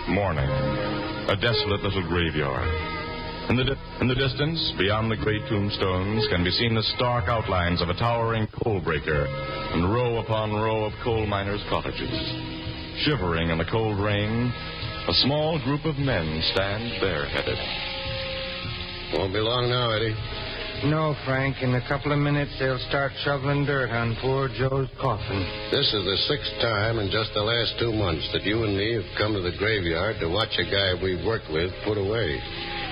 Morning. A desolate little graveyard. In the distance, beyond the gray tombstones, can be seen the stark outlines of a towering coal breaker and row upon row of coal miners' cottages. Shivering in the cold rain, a small group of men stand bareheaded. Won't be long now, Eddie. No, Frank. In a couple of minutes, they'll start shoveling dirt on poor Joe's coffin. This is the 6th time in just the last 2 months that you and me have come to the graveyard to watch a guy we've worked with put away.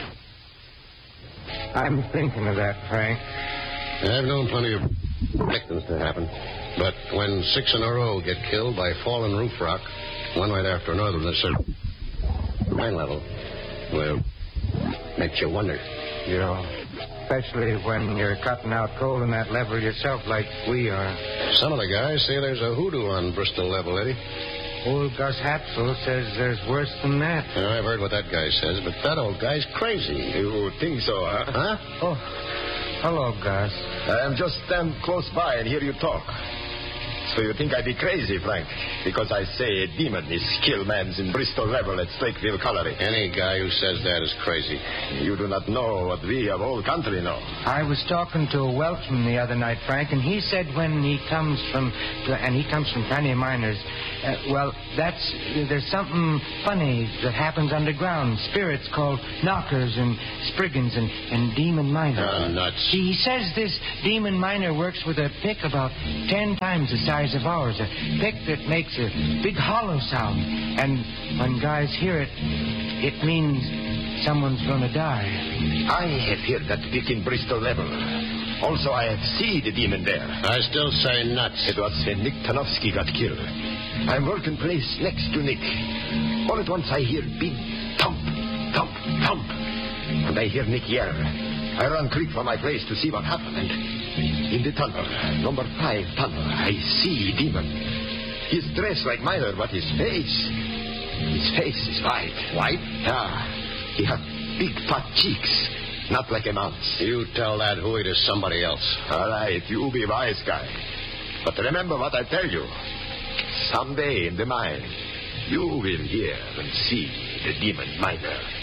I'm thinking of that, Frank. I've known plenty of victims to happen. But when 6 in a row get killed by fallen roof rock, one right after another in this mine level, well, makes you wonder. Especially when you're cutting out coal in that level yourself like we are. Some of the guys say there's a hoodoo on Bristol level, Eddie. Old Gus Hatfield says there's worse than that. I've heard what that guy says, but that old guy's crazy. You think so, huh? Huh? Oh, hello, Gus. I'm just stand close by and hear you talk. So you think I be crazy, Frank? Because I say a demon is kill mans in Bristol level at Stakeville Colliery. Any guy who says that is crazy. You do not know what we of whole country know. I was talking to a Welshman the other night, Frank, and he said when he comes from plenty of miners, there's something funny that happens underground. Spirits called knockers and spriggans and demon miners. Nuts. He says this demon miner works with a pick about 10 times the size of ours, a pick that makes a big hollow sound. And when guys hear it, it means someone's going to die. I have heard that pick in Bristol level. Also, I have seen the demon there. I still say nuts. It was when Nick Tanofsky got killed. I'm working place next to Nick. All at once I hear big thump, thump, thump. And I hear Nick yell. I run quick from my place to see what happened. And in the tunnel, number 5 tunnel, I see demon. He's dressed like miner, but his face is white. White? Yeah. He had big fat cheeks. Not like a man's. You tell that hooey to somebody else. All right, you be wise guy. But remember what I tell you. Someday in the mine, you will hear and see the demon miner.